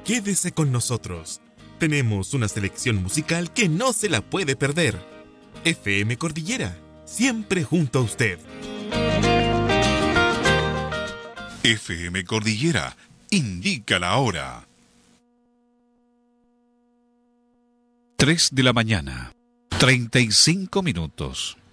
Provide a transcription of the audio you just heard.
Quédese con nosotros. Tenemos una selección musical que no se la puede perder. FM Cordillera, siempre junto a usted. FM Cordillera, indica la hora. 3 de la mañana, 35 minutos.